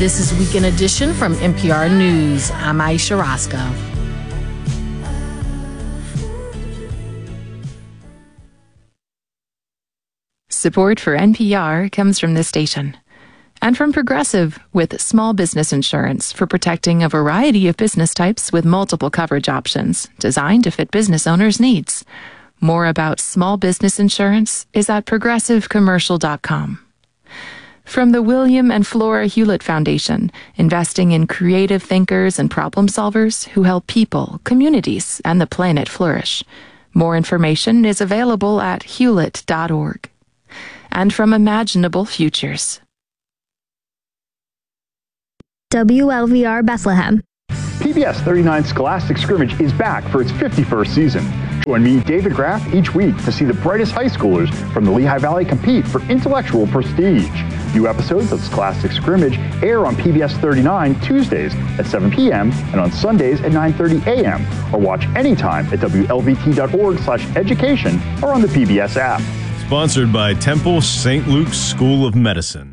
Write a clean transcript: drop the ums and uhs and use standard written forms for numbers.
This is Weekend Edition from NPR News. I'm Aisha Roscoe. Support for NPR comes from this station and from Progressive with small business insurance for protecting a variety of business types with multiple coverage options designed to fit business owners' needs. More about small business insurance is at progressivecommercial.com. From the William and Flora Hewlett Foundation, investing in creative thinkers and problem solvers who help people, communities, and the planet flourish. More information is available at hewlett.org. And from Imaginable Futures. WLVR Bethlehem. PBS 39 Scholastic Scrimmage is back for its 51st season. Join me, David Graff, each week to see the brightest high schoolers from the Lehigh Valley compete for intellectual prestige. New episodes of Scholastic Scrimmage air on PBS 39 Tuesdays at 7 p.m. and on Sundays at 9:30 a.m. or watch anytime at WLVT.org/education or on the PBS app. Sponsored by Temple St. Luke's School of Medicine.